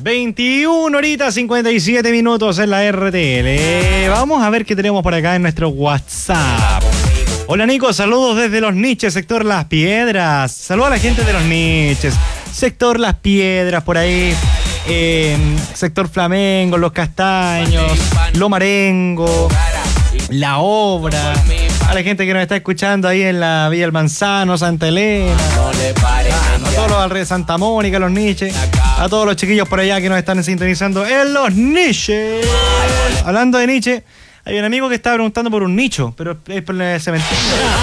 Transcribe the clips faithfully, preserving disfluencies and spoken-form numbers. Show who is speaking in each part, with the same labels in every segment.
Speaker 1: veintiuna horitas cincuenta y siete minutos en la R T L. Vamos a ver qué tenemos por acá en nuestro WhatsApp. Hola Nico, saludos desde Los Niches, sector Las Piedras. Saludos a la gente de Los Niches, sector Las Piedras, por ahí. Eh, sector Flamengo, Los Castaños, Lo Marengo, La Obra. A la gente que nos está escuchando ahí en la Villa El Manzano, Santa Elena, a todos los alrededores, Santa Mónica, Los Niches, a todos los chiquillos por allá que nos están sintonizando en Los Niches. Hablando de niche, hay un amigo que estaba preguntando por un nicho, pero es por el cementerio.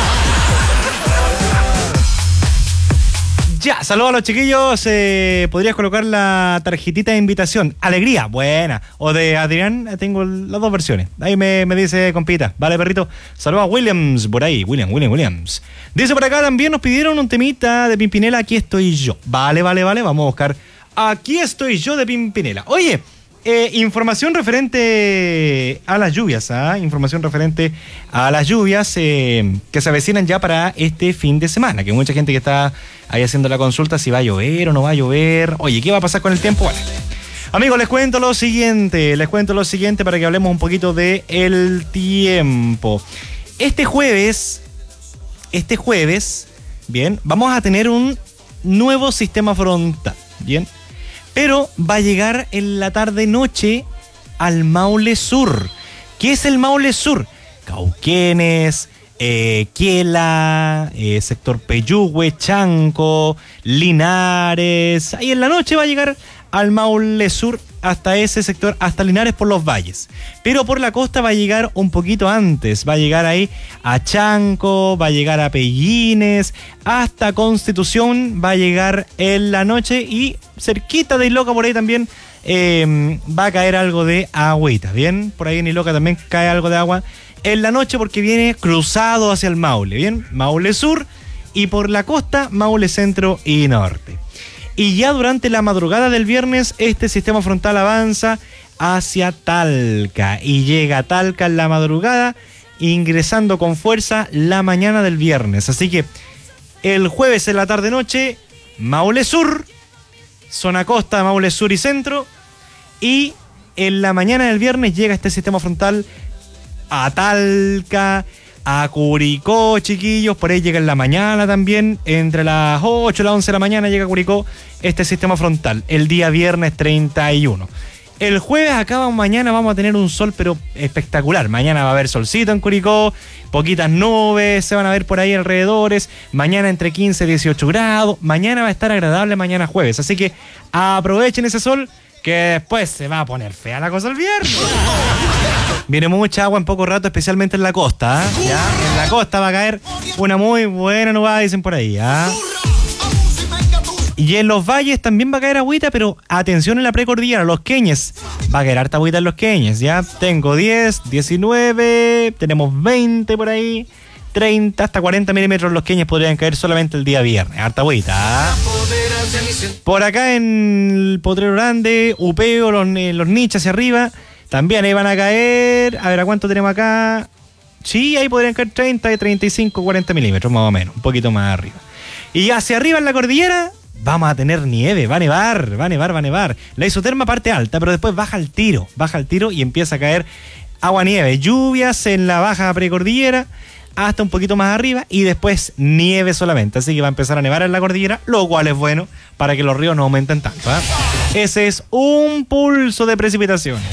Speaker 1: Ya, saludos a los chiquillos. Eh, ¿Podrías colocar la tarjetita de invitación? Alegría, buena. O de Adrián, tengo las dos versiones. Ahí me, me dice compita. Vale, perrito. Saludos a Williams, por ahí. William, William, Williams. Dice por acá también nos pidieron un temita de Pimpinela. Aquí estoy yo. Vale, vale, vale. Vamos a buscar Aquí estoy yo de Pimpinela. Oye, eh, información referente a las lluvias, ¿ah? Información referente a las lluvias eh, que se avecinan ya para este fin de semana. Que mucha gente que está ahí haciendo la consulta si va a llover o no va a llover. Oye, ¿qué va a pasar con el tiempo? Bueno, amigos, les cuento lo siguiente. Les cuento lo siguiente para que hablemos un poquito de el tiempo. Este jueves, este jueves, bien, vamos a tener un nuevo sistema frontal, bien. Pero va a llegar en la tarde-noche al Maule Sur. ¿Qué es el Maule Sur? Cauquenes, eh, Quiela, eh, sector Peyúgue, Chanco, Linares. Ahí en la noche va a llegar al Maule Sur, hasta ese sector, hasta Linares por los valles. Pero por la costa va a llegar un poquito antes. Va a llegar ahí a Chanco, va a llegar a Pellines, hasta Constitución va a llegar en la noche y cerquita de Iloca por ahí también eh, va a caer algo de agüita, ¿bien? Por ahí en Iloca también cae algo de agua en la noche porque viene cruzado hacia el Maule, ¿bien? Maule Sur y por la costa Maule Centro y Norte. Y ya durante la madrugada del viernes, este sistema frontal avanza hacia Talca y llega a Talca en la madrugada, ingresando con fuerza la mañana del viernes. Así que el jueves en la tarde-noche, Maule Sur, zona costa, Maule Sur y Centro, y en la mañana del viernes llega este sistema frontal a Talca, a Curicó, chiquillos, por ahí llega en la mañana también, entre las ocho y las once de la mañana llega a Curicó este sistema frontal, el día viernes treinta y uno. El jueves acá mañana vamos a tener un sol pero espectacular, mañana va a haber solcito en Curicó, poquitas nubes se van a ver por ahí alrededores, mañana entre quince y dieciocho grados, mañana va a estar agradable mañana jueves, así que aprovechen ese sol que después se va a poner fea la cosa el viernes. Viene mucha agua en poco rato, especialmente en la costa, ¿eh? ¿Ya? En la costa va a caer una muy buena nubada, dicen por ahí, ¿eh? Y en los valles también va a caer agüita, pero atención en la precordillera, Los Queñes. Va a caer harta agüita en Los Queñes, ¿ya? Tengo diez, diecinueve, tenemos veinte por ahí, treinta, hasta cuarenta milímetros en Los Queñes podrían caer solamente el día viernes. Harta agüita, ¿eh? Por acá en el Potrero Grande, Upeo, los, los Niches hacia arriba, también ahí van a caer. A ver, ¿a cuánto tenemos acá? Sí, ahí podrían caer treinta, treinta y cinco, cuarenta milímetros más o menos, un poquito más arriba. Y hacia arriba en la cordillera vamos a tener nieve, va a nevar, va a nevar, va a nevar. La isoterma parte alta, pero después baja el tiro, baja el tiro y empieza a caer agua-nieve. Lluvias en la baja precordillera hasta un poquito más arriba y después nieve solamente. Así que va a empezar a nevar en la cordillera, lo cual es bueno para que los ríos no aumenten tanto, ¿eh? Ese es un pulso de precipitaciones.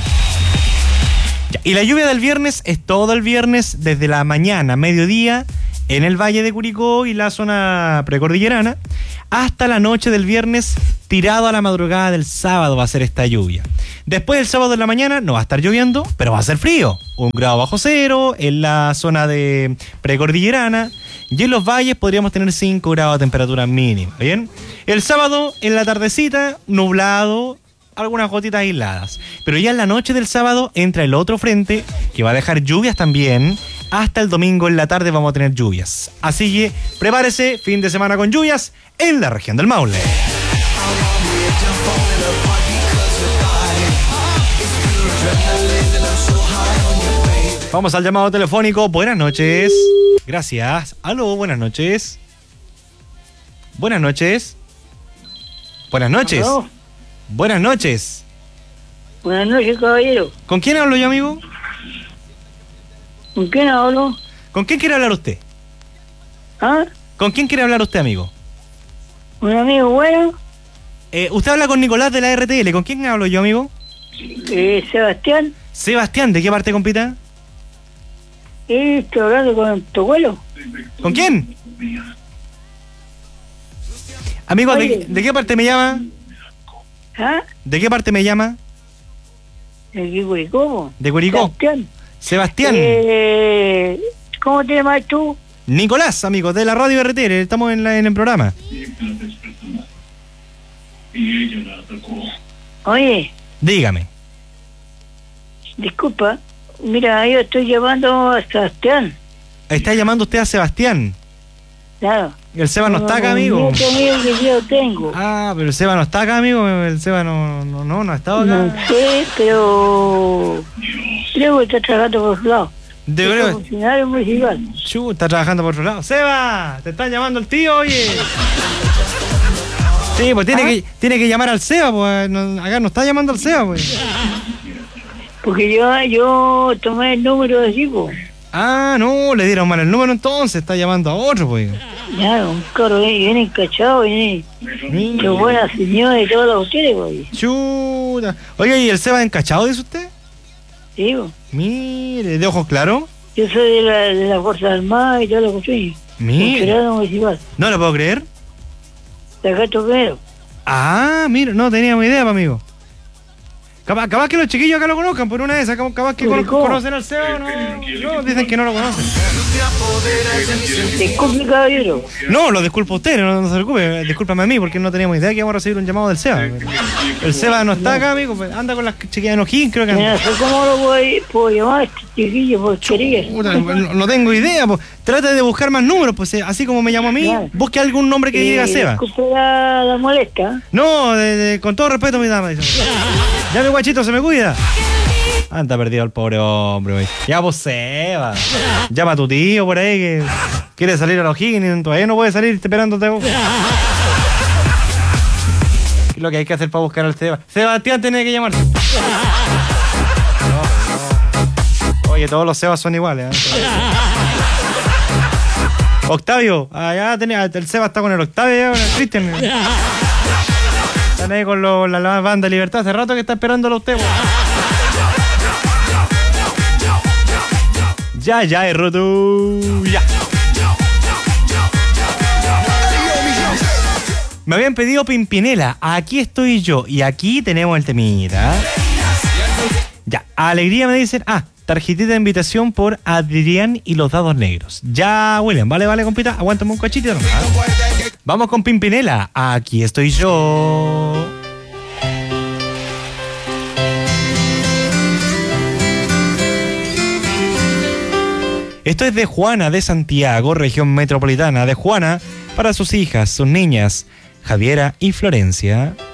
Speaker 1: Ya, y la lluvia del viernes es todo el viernes, desde la mañana, mediodía, en el Valle de Curicó y la zona precordillerana, hasta la noche del viernes, tirado a la madrugada del sábado va a ser esta lluvia. Después del sábado en la mañana no va a estar lloviendo, pero va a ser frío. Un grado bajo cero en la zona de precordillerana y en los valles podríamos tener cinco grados de temperatura mínima, ¿bien? El sábado en la tardecita, nublado, algunas gotitas aisladas. Pero ya en la noche del sábado entra el otro frente que va a dejar lluvias también. Hasta el domingo en la tarde vamos a tener lluvias. Así que prepárese, fin de semana con lluvias en la región del Maule. Vamos al llamado telefónico. Buenas noches. Gracias. Aló, buenas noches. Buenas noches. Buenas noches.
Speaker 2: ¿Aló?
Speaker 1: Buenas noches.
Speaker 2: Buenas noches, caballero.
Speaker 1: ¿Con quién hablo yo, amigo?
Speaker 2: ¿Con quién hablo?
Speaker 1: ¿Con quién quiere hablar usted?
Speaker 2: ¿Ah?
Speaker 1: ¿Con quién quiere hablar usted, amigo?
Speaker 2: ¿Un amigo bueno?
Speaker 1: Eh, usted habla con Nicolás de la R T L. ¿Con quién hablo yo, amigo?
Speaker 2: Eh, Sebastián.
Speaker 1: Sebastián, ¿de qué parte, compita?
Speaker 2: Eh, estoy hablando con tu abuelo.
Speaker 1: ¿Con quién? Amigo, ¿de, ¿de qué parte me llama?
Speaker 2: ¿Ah?
Speaker 1: ¿De qué parte me llama?
Speaker 2: ¿De Curicó?
Speaker 1: ¿De Curicó?
Speaker 2: Sebastián.
Speaker 1: Sebastián.
Speaker 2: Eh, ¿Cómo te llamas tú?
Speaker 1: Nicolás, amigo, de la radio R T L. Estamos en, la, en el programa.
Speaker 2: Oye,
Speaker 1: Dígame.
Speaker 2: disculpa. Mira, yo estoy llamando a Sebastián.
Speaker 1: Está llamando usted a Sebastián.
Speaker 2: Claro.
Speaker 1: El Seba no está acá, amigo.
Speaker 2: Un nieto mío que yo tengo.
Speaker 1: Ah, pero el Seba no está acá, amigo. El Seba no, no, no, no ha estado acá.
Speaker 2: No sé, pero creo que está trabajando por su lado.
Speaker 1: De
Speaker 2: Es
Speaker 1: verdad.
Speaker 2: funcionario municipal.
Speaker 1: Chu, está trabajando por otro lado. Seba, te están llamando el tío, oye. Sí, pues tiene,
Speaker 2: ¿Ah?
Speaker 1: que, tiene que llamar al Seba, pues. No, acá no está llamando al Seba, pues.
Speaker 2: Porque yo, yo tomé el número de tipo.
Speaker 1: Ah, no, le dieron mal el número entonces. Está llamando a otro, pues.
Speaker 2: Claro, un carro viene, viene encachado, viene
Speaker 1: Mira.
Speaker 2: qué buena señora y todos los ustedes, güey.
Speaker 1: Chuta. Oye, ¿y el Seba encachado, dice usted?
Speaker 2: Digo,
Speaker 1: Mire, de ojos claros.
Speaker 2: yo soy de la, de la Fuerza Armada y todas las cuestiones.
Speaker 1: Mire.
Speaker 2: Funcionario municipal.
Speaker 1: No lo puedo creer.
Speaker 2: De acá primero.
Speaker 1: Ah, mira, no teníamos idea, pa, amigo. Capaz, capaz que los chiquillos acá lo conozcan, por una de esas, capaz, capaz que cono-
Speaker 2: ¿Cómo?
Speaker 1: conocen al Seba, no, no, dicen que no lo conocen.
Speaker 2: Disculpe, caballero.
Speaker 1: No, lo disculpo a usted, no, no se preocupe, discúlpame a mí, porque no teníamos idea que íbamos a recibir un llamado del Seba. El Seba no está acá, amigo, pues, anda con las chiquillas de O'Higgins, creo que
Speaker 2: Mira,
Speaker 1: anda.
Speaker 2: no sé cómo lo puedo, puedo llamar a este chiquillo porquería.
Speaker 1: Puta, no, no tengo idea, pues. Trate de buscar más números, pues, eh, así como me llamó a mí,
Speaker 2: Claro.
Speaker 1: busque algún nombre que diga
Speaker 2: Eh,
Speaker 1: Seba.
Speaker 2: Disculpe la, la molesta.
Speaker 1: No, de- de- con todo respeto, mi dama, dice. Ya mi guachito se me cuida. Anda perdido el pobre hombre, güey. Ya, pues, Seba. Llama a tu tío por ahí que quiere salir a los Higgins y todavía no puede salir, está esperándote vos. ¿Qué es lo que hay que hacer para buscar al Seba? Sebastián tiene que llamarse. No, no. Oye, todos los Sebas son iguales, ¿eh? Octavio, allá tenía, el Seba está con el Octavio, ya, con el Cristian. Están ahí con lo- la, la banda Libertad, hace rato que está esperándolo a usted, güey. Ya, ya, es roto. Ya. Me habían pedido Pimpinela. Aquí estoy yo. Y aquí tenemos el temita. Ya, alegría me dicen. Ah, tarjetita de invitación por Adrián y los Dados Negros. Ya, William. Vale, vale, compita. Aguántame un cachito nomás. Vamos con Pimpinela. Aquí estoy yo. Esto es de Juana de Santiago, región metropolitana. De Juana para sus hijas, sus niñas, Javiera y Florencia.